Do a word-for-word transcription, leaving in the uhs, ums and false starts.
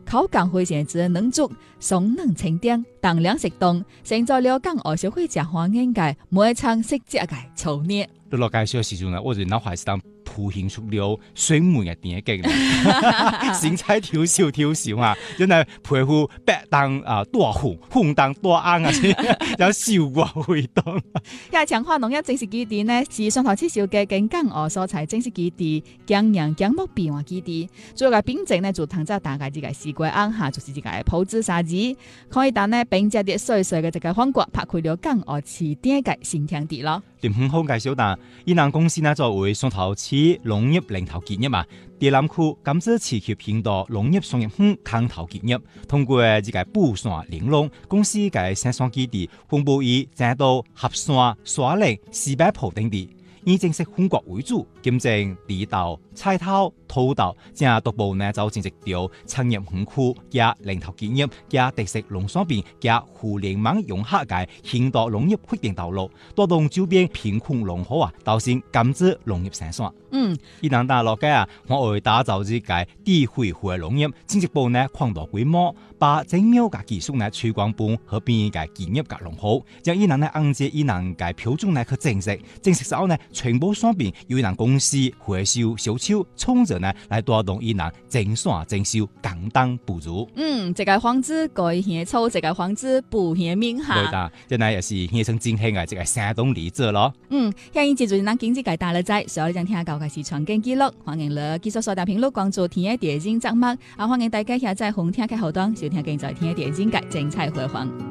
考港會選擇能足松能清點當量食動，成咗了港澳社會食飯應該每場食食嘅操練。 你落介紹時陣呢，我就腦海是當鋪興出了水門嘅電影嘅，新菜挑少挑少啊，真係配乎白當啊大紅，紅當大紅啊，有笑話會當。 也強化農業正式基地呢，是上頭介紹嘅跟港澳所在正式基地，江陽江木變化基地。主要嘅並證呢，就同咗大概這個四季安下，就是這個鋪子沙子，可以當呢並且啲細細嘅這個韓國拍開了港澳起點嘅新天地咯。 點很好介紹，但伊蘭公司呢作為上頭市農業領頭企業嘛，地南區甘蔗持續拼到農業商業區扛頭企業，通過這個布線玲瓏公司嘅生產基地，分布於正道、合山、沙嶺、西北埔等地，以正式本國為主，兼正地豆、菜頭、土豆，正獨步呢就正式調產業園區加領頭企業加特色農產品加互聯網融合嘅現代農業發展道路，帶動周邊貧困農戶啊，導向甘蔗農業生產。 嗯， 伊能大落嘅啊，我會打造呢個低恢復嘅農業，進一步呢擴大規模，把精妙嘅技術呢推廣本和邊嘅企業嘅農戶，將伊能呢按照伊能嘅標準呢去證實，證實之後呢全部商品由伊能公司回收銷售，從而呢來帶動伊能增產增銷，簡單不足。 嗯，這個房子改獻粗，這個房子不獻名下。 對的，這呢也是獻成今天嘅這個山東例子咯。 嗯，下一節就咱經濟界大了仔，所以將聽下嘅是傳經記錄，歡迎你繼續收聽評論關注天嘅電影節目，啊歡迎大家下載紅聽嘅後端收聽現在天嘅電影嘅精彩回放。